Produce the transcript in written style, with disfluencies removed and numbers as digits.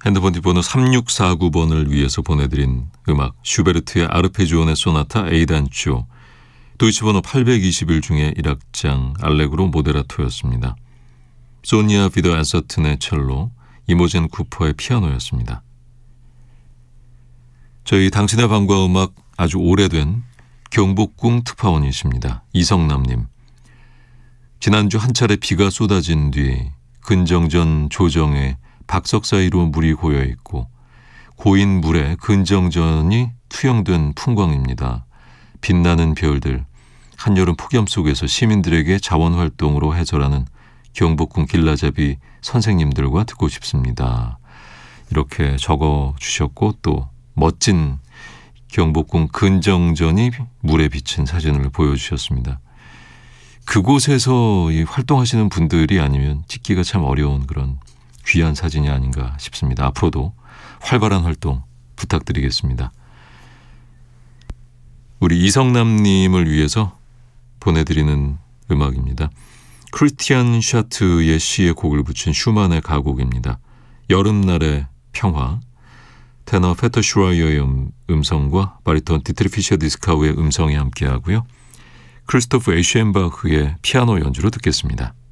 핸드폰 뒷번호 3649번을 위해서 보내드린 음악 슈베르트의 아르페지오네 소나타 A단조, 도이치번호 821 중에 1악장 알레그로 모데라토였습니다. 소니아 비더 앤서튼의 첼로, 이모젠 쿠퍼의 피아노였습니다. 저희 당신의 밤과 음악 아주 오래된 경복궁 특파원이십니다. 이성남님. 지난주 한 차례 비가 쏟아진 뒤 근정전 조정에 박석 사이로 물이 고여있고 고인 물에 근정전이 투영된 풍광입니다. 빛나는 별들, 한여름 폭염 속에서 시민들에게 자원활동으로 해설하는 경복궁 길라잡이 선생님들과 듣고 싶습니다. 이렇게 적어주셨고 또 멋진 경복궁 근정전이 물에 비친 사진을 보여주셨습니다. 그곳에서 활동하시는 분들이 아니면 찍기가 참 어려운 그런 귀한 사진이 아닌가 싶습니다. 앞으로도 활발한 활동 부탁드리겠습니다. 우리 이성남님을 위해서 보내드리는 음악입니다. 크리스티안 샤트의 시에 곡을 붙인 슈만의 가곡입니다. 여름날의 평화. 테너 페터 슈라이어의 음성과 바리톤 디트리 피셔 디스카우의 음성이 함께하고요. 크리스토프 에이셴바흐의 피아노 연주로 듣겠습니다.